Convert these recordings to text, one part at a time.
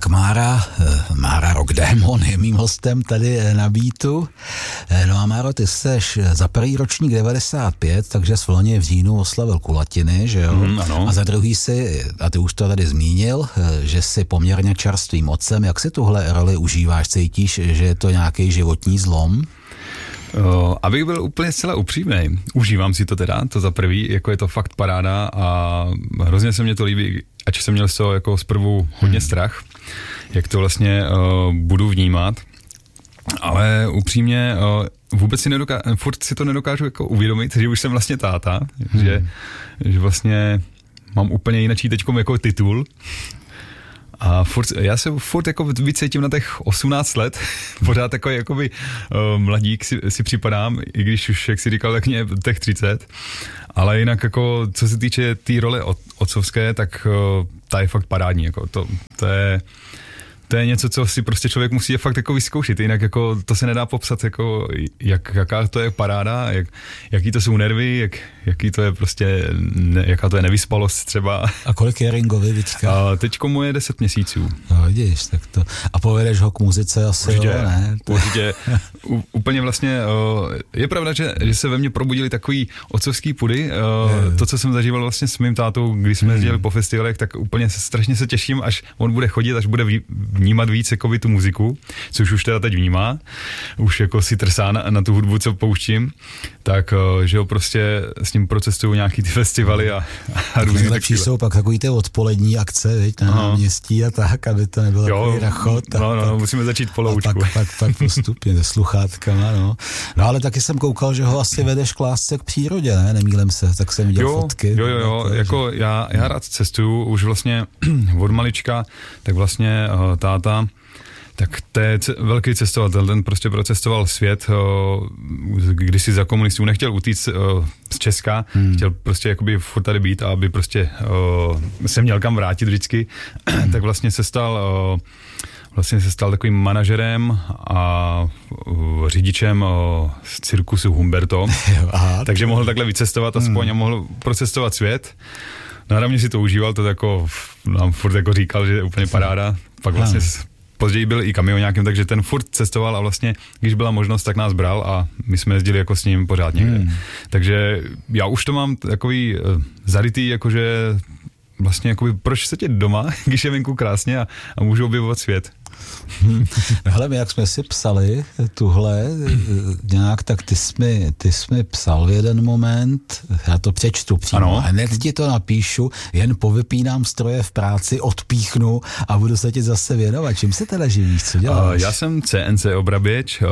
Tak Mára Rock Démon je mým hostem tady na Beatu. No a Máro, ty seš za první ročník 95, takže jsi v loni v říjnu oslavil kulatiny, že jo? Ano. A za druhý si, a ty už to tady zmínil, že jsi poměrně čerstvým otcem. Jak si tuhle roli užíváš? Cítíš, že je to nějaký životní zlom? Abych byl úplně zcela upřímnej, užívám si to teda, to za prvý, jako je to fakt paráda a hrozně se mě to líbí, ač jsem měl z toho jako zprvu hodně strach, jak to vlastně budu vnímat, ale upřímně vůbec furt si to nedokážu jako uvědomit, že už jsem vlastně táta, že vlastně mám úplně jinačí teďkom jako titul. A já se furt jako víc cítím na těch 18 let, pořád takový jakoby mladík si připadám, i když už, jak si říkal, tak mě těch 30, ale jinak jako, co se týče té role otcovské, tak ta je fakt parádní, jako to je něco, co si prostě člověk musí fakt jako vyzkoušet, jinak jako to se nedá popsat, jako jaká to je paráda, jaký to jsou nervy, jaký to je prostě, jaká to je nevyspalost třeba. A kolik je Ringovi teďka? Teďko mu je 10 měsíců. No vidíš, tak to. A povedeš ho k muzice asi, určitě, jo, ne? Určitě. Úplně vlastně, je pravda, že se ve mně probudili takový otcovský pudy, to, co jsem zažíval vlastně s mým tátou, když jsme jezdili po festivalech, tak úplně strašně se těším, až on bude chodit, až bude vnímat víc jako tu muziku, což už teda teď vnímá, už jako si trsá na tu hudbu, co pouštím, tak že ho prostě s ním procestují nějaký ty festivaly a různý. Nejlepší jsou pak takový ty odpolední akce, viď, na městí a tak, aby to nebylo takový rachot. No, musíme začít poloučku. Pak postupně se sluchátkama, no. No ale taky jsem koukal, že ho asi vedeš k lásce k přírodě, ne? Nemýlím se, tak jsem viděl fotky. Jo, jako já rád cestuju, už vlastně od malička, tak vlastně táta, tak to je velký cestovatel, ten prostě procestoval svět, když si za komunistů nechtěl utíct z Česka, chtěl prostě jakoby furt tady být a aby prostě se měl kam vrátit vždycky, tak vlastně se stal takovým manažerem a řidičem z cirkusu Humberto, takže mohl takhle vycestovat aspoň a mohl procestovat svět. Náramně si to užíval, to jako nám furt jako říkal, že je úplně paráda, pak vlastně později byl i kamioňákem, takže ten furt cestoval a vlastně, když byla možnost, tak nás bral a my jsme jezdili jako s ním pořád někde. Takže já už to mám takový zarytý, jakože vlastně jakoby, proč sedět doma, když je venku krásně a můžu objevovat svět. Hele, my jak jsme si psali tuhle nějak, tak ty jsi mi psal v jeden moment, já to přečtu přímo, hned ti to napíšu, jen povypínám stroje v práci, odpíchnu a budu se ti zase věnovat. Čím se teda živíš, co děláš? Já jsem CNC obraběč,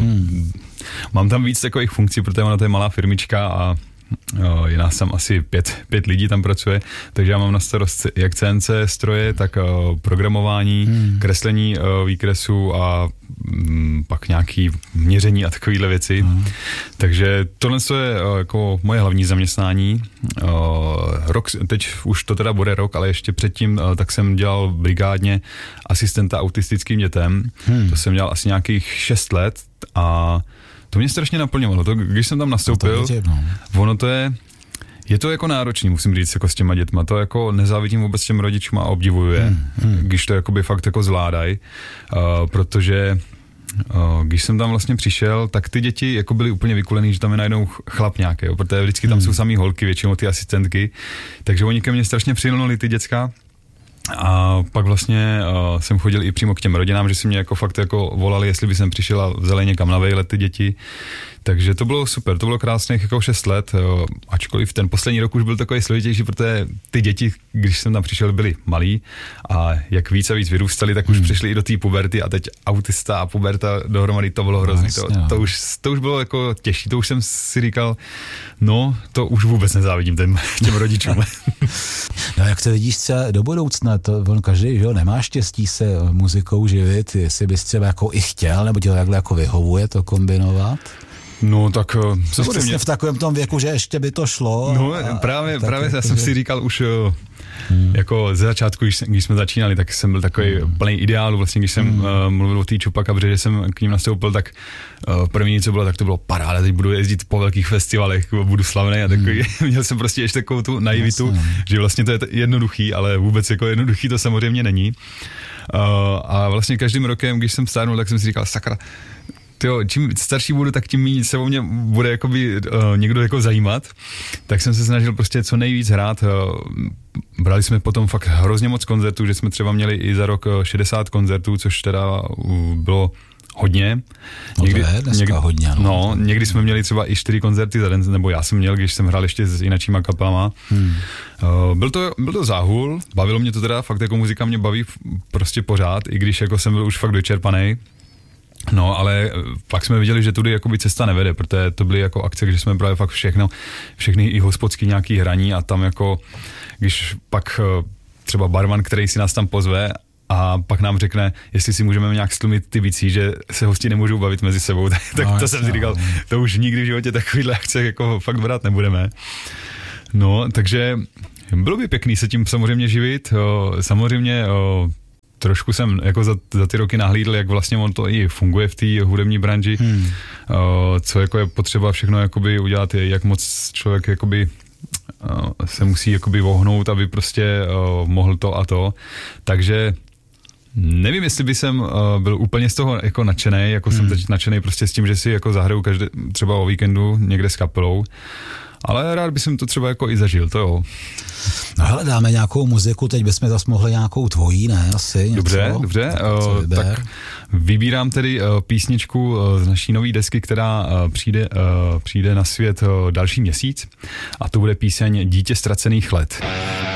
mám tam víc takových funkcí, protože ona to je malá firmička a je nás tam asi pět lidí tam pracuje, takže já mám na starost jak CNC stroje, tak programování, kreslení výkresů a pak nějaký měření a takovéhle věci. Takže tohle je jako moje hlavní zaměstnání. Rok, teď už to teda bude rok, ale ještě předtím tak jsem dělal brigádně asistenta autistickým dětem. To jsem dělal asi nějakých 6 let a to mě strašně naplňovalo. To, když jsem tam nastoupil, ono to je to jako náročný, musím říct, jako s těma dětma. To jako nezávidím vůbec těm rodičům a obdivuju je, když to jakoby fakt jako zvládají, protože když jsem tam vlastně přišel, tak ty děti jako byly úplně vykulený, že tam je najednou chlap nějaký, protože vždycky tam jsou samý holky, většinou ty asistentky, takže oni ke mně strašně přilnuli ty děcka. A pak vlastně jsem chodil i přímo k těm rodinám, že si mě jako fakt jako volali, jestli by jsem přišel a vzali někam na vejlet ty děti. Takže to bylo super, to bylo krásných jako 6 let, ačkoliv ten poslední rok už byl takový složitější, protože ty děti, když jsem tam přišel, byly malí a jak víc a víc vyrůstali, tak už přišli i do té puberty a teď autista a puberta dohromady, to bylo hrozný. To už bylo jako těžší, to už jsem si říkal, no, to už vůbec nezávidím těm rodičům. No jak to vidíš třeba do budoucna, to on každý, že nemá štěstí se muzikou živit, jestli bys třeba jako i chtěl, nebo ti to takhle jako vyhovuje to kombinovat? No tak samozřejmě v takovém tom věku, že ještě by to šlo. No právě já jsem si říkal už jako ze začátku, když jsme začínali, tak jsem byl takový plný ideálu, vlastně když jsem mluvil o té Chupacabře, že jsem k ním nastoupil, tak první co bylo, tak to bylo paráda, teď budu jezdit po velkých festivalech, budu slavný a takový, měl jsem prostě ještě takovou tu naivitu, že vlastně to je jednoduchý, ale vůbec jako jednoduchý to samozřejmě není. A vlastně každým rokem, když jsem stárnul, tak jsem si říkal, sakra, tyjo, čím starší budu, tak tím méně se o mě bude jakoby, někdo jako zajímat. Tak jsem se snažil prostě co nejvíc hrát. Brali jsme potom fakt hrozně moc koncertů, že jsme třeba měli i za rok 60 koncertů, což teda bylo hodně. Někdy, to je dneska hodně. No, někdy jsme měli třeba i 4 koncerty za den, nebo já jsem měl, když jsem hrál ještě s jinačíma kapelama. Byl to záhul, bavilo mě to teda, fakt jako muzika mě baví prostě pořád, i když jako jsem byl už fakt dočerpaný. No, ale pak jsme viděli, že tudy jakoby cesta nevede, protože to byly jako akce, kde jsme brali fakt všechny i hospodský nějaký hraní a tam jako, když pak třeba barman, který si nás tam pozve a pak nám řekne, jestli si můžeme nějak stlumit ty vící, že se hosti nemůžou bavit mezi sebou, tak no, to jsem si říkal, to už nikdy v životě takovýhle akce jako fakt brát nebudeme. No, takže bylo by pěkný se tím samozřejmě živit, samozřejmě trošku jsem jako za ty roky nahlídl, jak vlastně on to i funguje v té hudební branži, co jako je potřeba všechno jakoby udělat, jak moc člověk jakoby se musí jakoby vohnout, aby prostě mohl to a to. Takže nevím, jestli by jsem byl úplně z toho jako nadšenej, jako jsem teď nadšenej prostě s tím, že si jako zahraju třeba o víkendu někde s kapelou, ale rád bych to třeba jako i zažil, to jo. No hele, dáme nějakou muziku, teď bychom zase mohli nějakou tvojí, ne? Asi něco. Dobře. Tak vybírám tedy písničku z naší nové desky, která přijde na svět další měsíc a to bude píseň Dítě ztracených let.